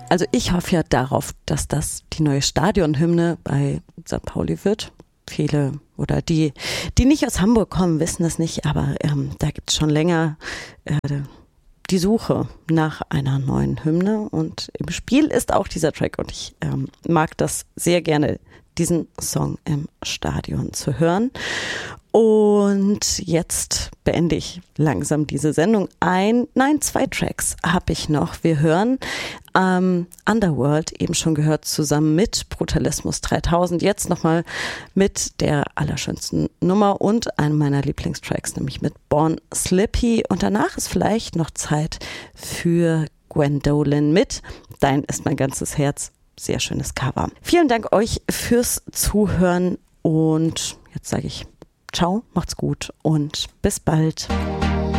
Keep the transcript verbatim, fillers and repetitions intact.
Also ich hoffe ja darauf, dass das die neue Stadionhymne bei Sankt Pauli wird. Viele oder die, die nicht aus Hamburg kommen, wissen das nicht, aber ähm, da gibt es schon länger äh, die Suche nach einer neuen Hymne und im Spiel ist auch dieser Track und ich ähm, mag das sehr gerne, diesen Song im Stadion zu hören. Und jetzt beende ich langsam diese Sendung. Ein, nein, zwei Tracks habe ich noch. Wir hören ähm, Underworld, eben schon gehört, zusammen mit Brutalismus dreitausend. Jetzt nochmal mit der allerschönsten Nummer und einem meiner Lieblingstracks, nämlich mit Born Slippy. Und danach ist vielleicht noch Zeit für Gwendolyn mit Dein ist mein ganzes Herz. Sehr schönes Cover. Vielen Dank euch fürs Zuhören und jetzt sage ich ciao, macht's gut und bis bald.